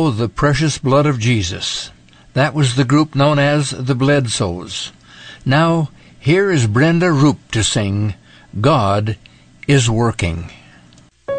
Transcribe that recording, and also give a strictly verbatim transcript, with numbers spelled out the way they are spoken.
Oh, the precious blood of Jesus. That was the group known as the Bledsoes. Now, here is Brenda Roop to sing, God is Working.